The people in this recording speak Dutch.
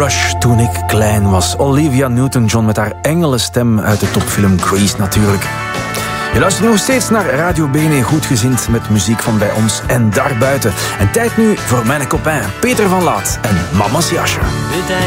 Rush toen ik klein was. Olivia Newton-John met haar engelenstem uit de topfilm Grease natuurlijk. Je luistert nog steeds naar Radio Bene, goedgezind met muziek van bij ons en daarbuiten. En tijd nu voor mijn copain Peter van Laat en Mama's Jasje.